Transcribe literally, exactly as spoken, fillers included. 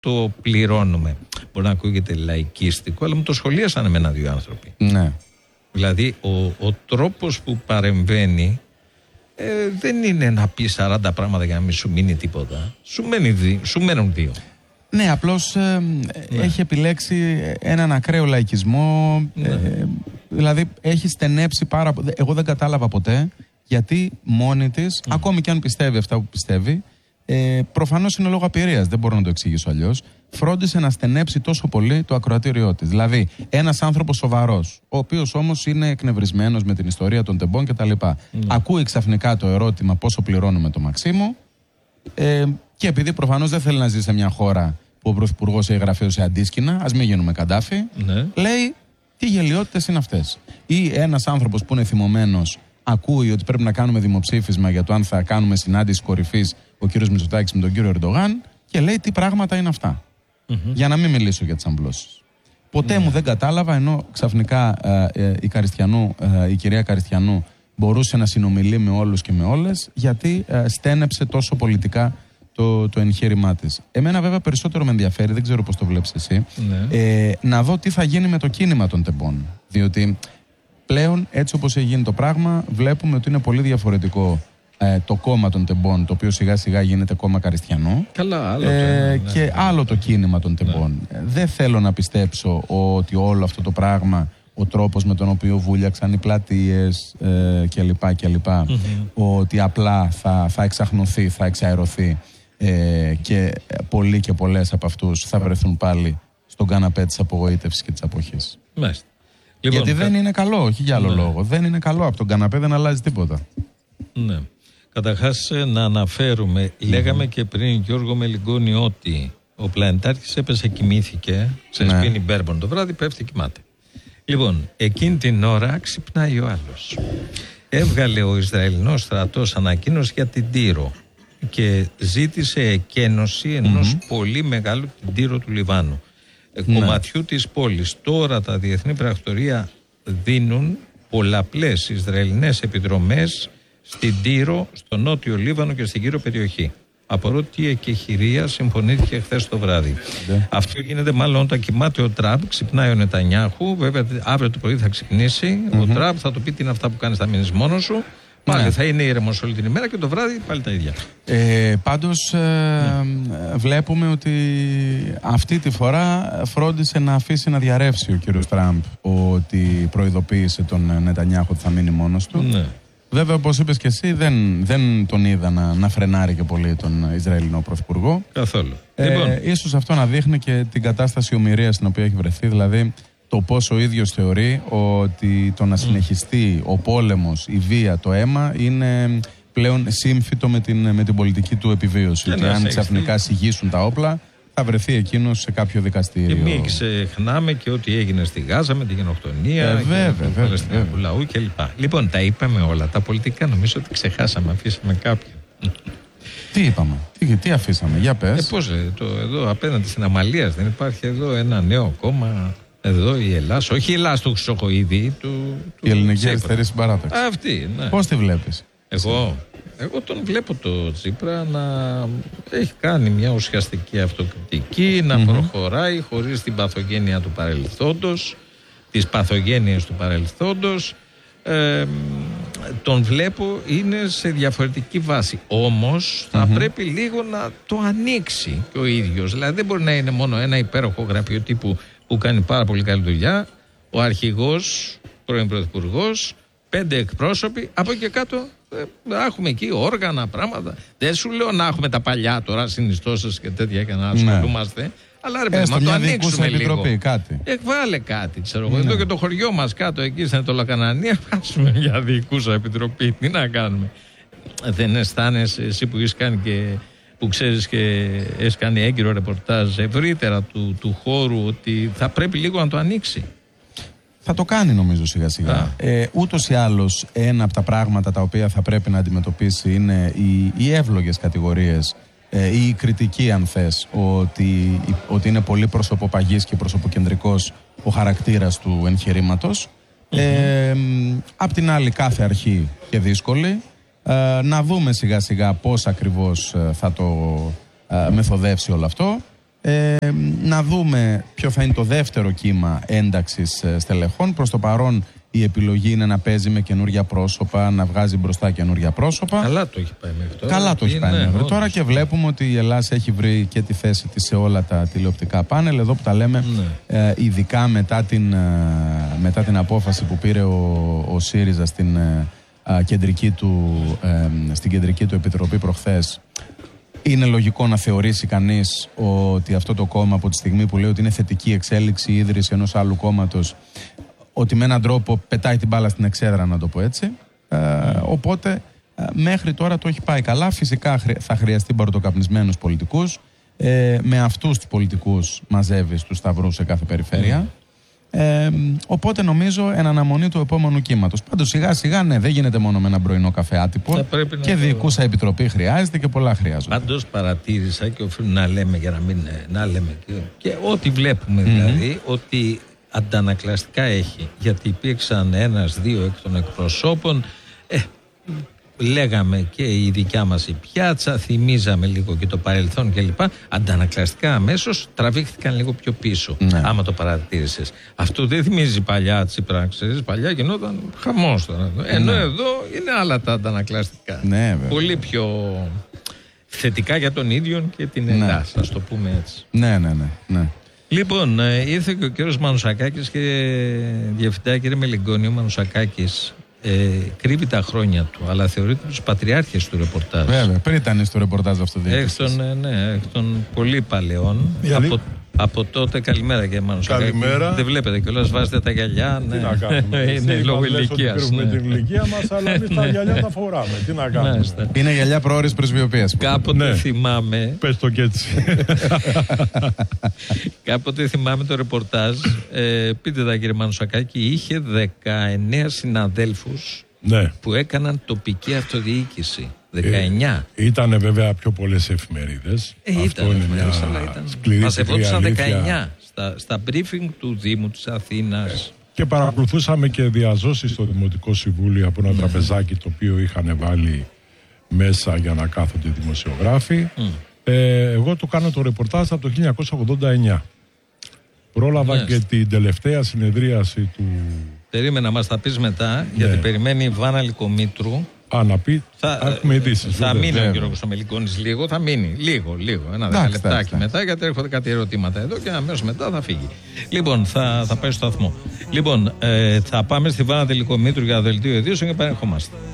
το πληρώνουμε. Μπορεί να ακούγεται λαϊκίστικο, αλλά μου το σχολίασαν με ένα-δύο άνθρωποι. Ναι. Δηλαδή, ο, ο τρόπος που παρεμβαίνει ε, δεν είναι να πει σαράντα πράγματα για να μην σου μείνει τίποτα. Σου, μένει, σου μένουν δύο. Ναι, απλώς ε, ναι. έχει επιλέξει έναν ακραίο λαϊκισμό. Ναι. Ε, δηλαδή, έχει στενέψει πάρα πολύ. Εγώ δεν κατάλαβα ποτέ γιατί μόνη της, mm. ακόμη και αν πιστεύει αυτά που πιστεύει, ε, προφανώς είναι λόγω απειρίας, δεν μπορώ να το εξηγήσω αλλιώς, φρόντισε να στενέψει τόσο πολύ το ακροατήριό της. Δηλαδή, ένας άνθρωπος σοβαρός, ο οποίος όμως είναι εκνευρισμένος με την ιστορία των τεμπών κτλ. Mm. Ακούει ξαφνικά το ερώτημα πόσο πληρώνουμε το Μαξίμου, ε, και επειδή προφανώς δεν θέλει να ζει σε μια χώρα που ο Πρωθυπουργός έχει γραφείο σε αντίσκηνα, ας μην γίνουμε Καντάφη, ναι. λέει τι γελοιότητες είναι αυτές. Ή ένας άνθρωπος που είναι θυμωμένος ακούει ότι πρέπει να κάνουμε δημοψήφισμα για το αν θα κάνουμε συνάντηση κορυφής ο κύριος Μητσοτάκης με τον κύριο Ερντογάν και λέει τι πράγματα είναι αυτά. Mm-hmm. Για να μην μιλήσω για τις αμπλώσεις. Ποτέ mm-hmm. μου δεν κατάλαβα, ενώ ξαφνικά ε, ε, η, Καριστιανού, ε, η κυρία Καριστιανού μπορούσε να συνομιλεί με όλους και με όλες, γιατί ε, στένεψε τόσο πολιτικά το, το εγχείρημά της. Εμένα βέβαια περισσότερο με ενδιαφέρει, δεν ξέρω πώς το βλέπεις εσύ, ναι. ε, να δω τι θα γίνει με το κίνημα των τεμπών. Διότι πλέον, έτσι όπως έχει γίνει το πράγμα, βλέπουμε ότι είναι πολύ διαφορετικό ε, το κόμμα των τεμπών, το οποίο σιγά σιγά γίνεται κόμμα Καριστιανού. Καλά, άλλο ε, το, ναι, και ναι. άλλο το κίνημα των τεμπών. Ναι. Δεν θέλω να πιστέψω ότι όλο αυτό το πράγμα, ο τρόπος με τον οποίο βούλιαξαν οι πλατείες ε, κλπ. κλπ mm-hmm. ότι απλά θα, θα εξαχνωθεί, θα εξαερωθεί ε, και πολλοί και πολλές από αυτούς θα βρεθούν πάλι στον καναπέ της απογοήτευσης και της αποχής. Μάλιστα. Λοιπόν, γιατί δεν κα... είναι καλό, όχι για άλλο ναι. λόγο. Δεν είναι καλό. Από τον καναπέ δεν αλλάζει τίποτα. Ναι. Καταρχάς να αναφέρουμε, mm-hmm. λέγαμε και πριν, Γιώργο Μελιγκόνη, ότι ο πλανητάρχης έπεσε, κοιμήθηκε, ξεσπίνει ναι. μπέρμπον το βράδυ, πέφτει, κοιμάται. Λοιπόν, εκείνη την ώρα ξυπνάει ο άλλος. Έβγαλε ο Ισραηλινός στρατός ανακοίνωση για την Τύρο και ζήτησε εκένωση ενός mm-hmm. πολύ μεγάλου την Τύρο του Λιβάνου. Ναι. Κομματιού της πόλης. Τώρα τα διεθνή πρακτορία δίνουν πολλαπλές Ισραηλινές επιδρομές στην Τύρο, στο νότιο Λίβανο και στην γύρω περιοχή. Απορώ τι εκεχηρία συμφωνήθηκε χθες το βράδυ. Ναι. Αυτό γίνεται μάλλον όταν κοιμάται ο Τραμπ, ξυπνάει ο Νετανιάχου. Βέβαια, αύριο το πρωί θα ξυπνήσει. Mm-hmm. Ο Τραμπ θα του πει τι είναι αυτά που κάνεις, θα μείνεις μόνος σου. Πάλι ναι. θα είναι ήρεμος όλη την ημέρα και το βράδυ πάλι τα ίδια. Ε, πάντως ε, ναι. βλέπουμε ότι αυτή τη φορά φρόντισε να αφήσει να διαρρεύσει ο κύριος Τραμπ ότι προειδοποίησε τον Νετανιάχου ότι θα μείνει μόνος του. Ναι. Βέβαια, όπως είπες και εσύ, δεν, δεν τον είδα να, να φρενάρει και πολύ τον Ισραηλινό Πρωθυπουργό. Καθόλου. Ε, λοιπόν. Ίσως αυτό να δείχνει και την κατάσταση ομηρίας στην οποία έχει βρεθεί, δηλαδή το πώς ο ίδιος θεωρεί ότι το να συνεχιστεί mm. ο πόλεμος, η βία, το αίμα είναι πλέον σύμφυτο με την, με την πολιτική του επιβίωση. Και, και αν ξαφνικά συγγύσουν τα όπλα, θα βρεθεί εκείνος σε κάποιο δικαστήριο. Και μην ξεχνάμε και ό,τι έγινε στη Γάζα με την γενοκτονία, ε, βέβαια, και του Παλαιστινιακού λαού κλπ. Λοιπόν, τα είπαμε όλα. Τα πολιτικά νομίζω ότι ξεχάσαμε, αφήσαμε κάποια. Τι είπαμε, τι, τι αφήσαμε, για πες. Ε, πώς, ε, το, εδώ απέναντι στην Αμαλίας δεν υπάρχει εδώ ένα νέο κόμμα. Εδώ η Ελλάς, όχι η Ελλάς του Χρυσοχοΐδη, του, του η Ελληνική Αριστερή Συμπαράταξη. Αυτή, ναι. Πώς τη βλέπεις? Εγώ, εγώ τον βλέπω το Τσίπρα να έχει κάνει μια ουσιαστική αυτοκριτική, να mm-hmm. προχωράει χωρίς την παθογένεια του παρελθόντος, τις παθογένειες του παρελθόντος. Ε, τον βλέπω είναι σε διαφορετική βάση. Όμως θα mm-hmm. πρέπει λίγο να το ανοίξει και ο ίδιος. Δηλαδή δεν μπορεί να είναι μόνο ένα υπέροχο γραφείο τύπου που κάνει πάρα πολύ καλή δουλειά, ο αρχηγός, πρώην πρωθυπουργός, πέντε εκπρόσωποι, από εκεί κάτω ε, έχουμε εκεί όργανα, πράγματα. Δεν σου λέω να έχουμε τα παλιά τώρα, συνιστώσεις και τέτοια και να ασχολούμαστε, ναι. αλλά ρε παιδί, να το ανοίξουμε λίγο. Κάτι. Εκβάλε κάτι, ξέρω εγώ. Ναι. Εδώ και το χωριό μας κάτω, εκεί στην Ανατολοκανανία, βάζουμε μια διοικούσα επιτροπή. Τι να κάνουμε. Δεν αισθάνεσαι εσύ που έχεις κάνει και... που ξέρεις και έχει κάνει έγκυρο ρεπορτάζ ευρύτερα του, του χώρου, ότι θα πρέπει λίγο να το ανοίξει. Θα το κάνει νομίζω σιγά σιγά. Ε, ούτως ή άλλως ένα από τα πράγματα τα οποία θα πρέπει να αντιμετωπίσει είναι οι, οι εύλογες κατηγορίες ε, ή η κριτική αν θες ότι, ότι είναι πολύ προσωποπαγής και προσωποκεντρικός ο χαρακτήρας του εγχειρήματος. Mm-hmm. Ε, απ' την άλλη κάθε αρχή και δύσκολη. Ε, να δούμε σιγά σιγά πώς ακριβώς ε, θα το ε, μεθοδεύσει όλο αυτό. Ε, να δούμε ποιο θα είναι το δεύτερο κύμα ένταξης στελεχών. Προς το παρόν η επιλογή είναι να παίζει με καινούργια πρόσωπα, να βγάζει μπροστά καινούργια πρόσωπα. Καλά το έχει πάει μέχρι τώρα. Καλά το έχει πάει ναι, μέχρι όντως. τώρα και βλέπουμε ότι η Ελλάδα έχει βρει και τη θέση της σε όλα τα τηλεοπτικά πάνελ. Εδώ που τα λέμε, ναι. ε, ειδικά μετά την, ε, μετά την απόφαση που πήρε ο, ο ΣΥΡΙΖΑ στην, ε, ε, κεντρική του, ε, στην κεντρική του επιτροπή προχθές. Είναι λογικό να θεωρήσει κανείς ότι αυτό το κόμμα, από τη στιγμή που λέει ότι είναι θετική εξέλιξη η ίδρυση ενός άλλου κόμματος, ότι με έναν τρόπο πετάει την μπάλα στην εξέδρα, να το πω έτσι. Ε, οπότε ε, μέχρι τώρα το έχει πάει καλά. Φυσικά θα χρειαστεί πρωτοκαπνισμένους πολιτικούς. Ε, με αυτούς τους πολιτικούς μαζεύεις τους σταυρούς σε κάθε περιφέρεια. Mm. Ε, οπότε νομίζω εν αναμονή του επόμενου κύματος. Πάντως σιγά σιγά ναι, δεν γίνεται μόνο με ένα πρωινό καφέ άτυπο. Και διοικούσα επιτροπή χρειάζεται και πολλά χρειάζονται. Πάντως παρατήρησα και οφείλουμε να λέμε για να μην να λέμε και, και ό,τι βλέπουμε δηλαδή, mm-hmm. ότι αντανακλαστικά έχει. Γιατί υπήρξαν ένας-δύο εκ των εκπροσώπων. Ε, λέγαμε και η δικιά μας η πιάτσα, θυμίζαμε λίγο και το παρελθόν κλπ. Αντανακλαστικά αμέσως τραβήχθηκαν λίγο πιο πίσω. Ναι. Άμα το παρατήρησες. Αυτό δεν θυμίζει παλιά τις πράξεις. Παλιά γινόταν χαμός τώρα. Ενώ ναι. εδώ είναι άλλα τα αντανακλαστικά. Ναι, πολύ πιο θετικά για τον ίδιο και την Ελλάδα, ναι. ας το πούμε έτσι. Ναι, ναι, ναι. ναι. Λοιπόν, ήρθε και ο κύριος Μανουσακάκης και διευθυντά κύριε Μελιγκόνη, ο Μανουσακάκης ε, κρύβει τα χρόνια του, αλλά θεωρείται τους πατριάρχες του ρεπορτάζ. Βέβαια, πριν ήταν στο ρεπορτάζ αυτό. Εκ των, ναι, εκ των πολύ παλαιών. Γιατί... Από, από τότε, καλημέρα κύριε Μανουσακάκη. Καλημέρα. Δεν βλέπετε κιόλας, βάζετε τα γυαλιά. Ναι. Τι να κάνουμε. Είναι λόγω ηλικίας. Ναι. την ηλικία μας, αλλά εμείς τα γυαλιά τα φοράμε. Τι να κάνουμε. Μάλιστα. Είναι γυαλιά προώρης πρεσβειοποίησης. Κάποτε ναι. θυμάμαι. Πες το κι έτσι. Κάποτε θυμάμαι το ρεπορτάζ. Ε, πείτε τα κύριε Μανουσακάκη, είχε δεκαεννέα συναδέλφους ναι. που έκαναν τοπική αυτοδιοίκηση. δεκαεννέα. Ε, ήτανε βέβαια πιο πολλές εφημερίδες. Ε, Αυτό ήταν, είναι μια ήταν. σκληρή μαζευόντουσαν αλήθεια. δεκαεννέα στα, στα briefing του Δήμου της Αθήνας. Και παρακολουθούσαμε και διαζώσεις στο Δημοτικό Συμβούλιο από ένα mm. τραπεζάκι το οποίο είχαν βάλει μέσα για να κάθονται οι δημοσιογράφοι. Mm. Ε, εγώ το κάνω το ρεπορτάζ από το χίλια εννιακόσια ογδόντα εννέα. Πρόλαβα ναι. και την τελευταία συνεδρίαση του... Περίμενα, μας τα πεις μετά, ναι. γιατί περιμένει η Βάνα Λυκομήτρου. Α, να πει, θα, έχουμε ειδήσεις. Θα βέβαια. μείνει ο κύριος Κωνσταντελικόνης λίγο, θα μείνει λίγο, λίγο, ένα δέκα λεπτάκι μετά, γιατί έρχονται κάτι ερωτήματα εδώ και αμέσως μετά θα φύγει. Λοιπόν, θα, θα πάει στο σταθμό. Λοιπόν, ε, θα πάμε στη Βάνα Λυκομήτρου για δελτίο ειδήσεων και επανερχόμαστε.